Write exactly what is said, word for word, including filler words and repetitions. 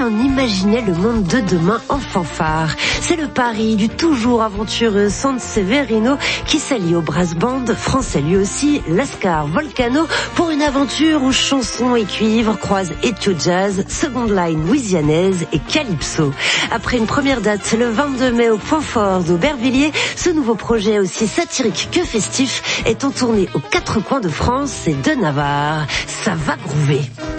on imaginait le monde de demain en fanfare. C'est le pari du toujours aventureux Sanseverino qui s'allie au brass band, français lui aussi, Lascar Volcano, pour une aventure où chansons et cuivres croisent Etio Jazz, Second Line louisianaise et Calypso. Après une première date le vingt-deux mai au Point Fort d'Aubervilliers, ce nouveau projet aussi satirique que festif est en tournée aux quatre coins de France et de Navarre. Ça va groover.